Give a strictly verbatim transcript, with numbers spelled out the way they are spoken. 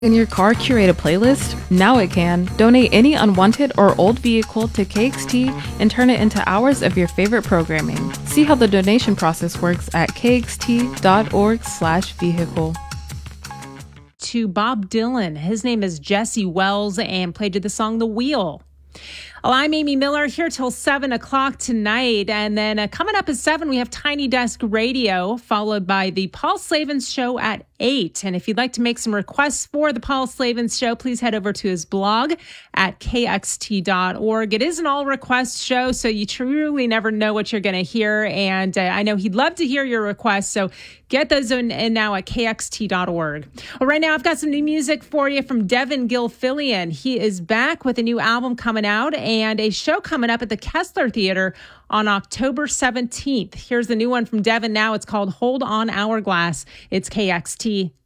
Can your car curate a playlist? Now it can. Donate any unwanted or old vehicle to K X T and turn it into hours of your favorite programming. See how the donation process works at kxt.org slash vehicle. To Bob Dylan. His name is Jesse Wells and played to the song The Wheel. Well, I'm Amy Miller here till seven o'clock tonight. And then uh, coming up at seven, we have Tiny Desk Radio, followed by the Paul Slavens Show at eight. And if you'd like to make some requests for the Paul Slavens Show, please head over to his blog at k x t dot org. It is an all request show, so you truly never know what you're going to hear. And uh, I know he'd love to hear your requests, so get those in, in now at k x t dot org. Well, right now, I've got some new music for you from Devin Gilfillian. He is back with a new album coming out and a show coming up at the Kessler Theater on October seventeenth. Here's the new one from Devin now. It's called Hold On Hourglass. It's K X T.